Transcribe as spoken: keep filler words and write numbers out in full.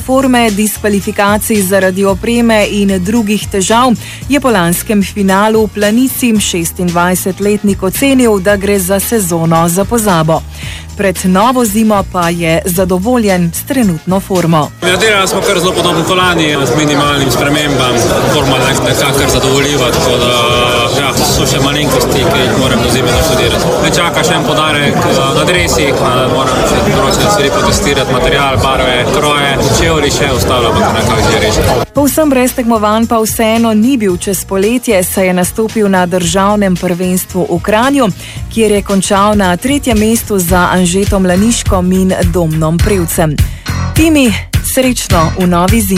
forme, diskvalifikacij zaradi opreme in drugih težav, je po lanskem finalu v Planici šestindvajsetletnik ocenil, da gre za sezono za pozabo. Pred novo zimo pa je zadovoljen s trenutno formo. Delali smo kar zelo podobno kot lani, z minimalnim spremembam. Forma je nekako kar zadovoljiva, tako da ja, so še malenkosti, ki jih moram do zime naštudirati. Me čaka še en podarek na dresih, moram še določene stvari potestirati, material, barve, kroje, čevlji še ostalo, pa nekako že reči. Povsem brez tekmovanj pa vseeno ni bil čez poletje, saj je nastopil na državnem prvenstvu v Kranju, kjer je končal na tretjem mestu za Anžetom Laniškom in Domnom Prevcem. Timi, srečno v novi zimi.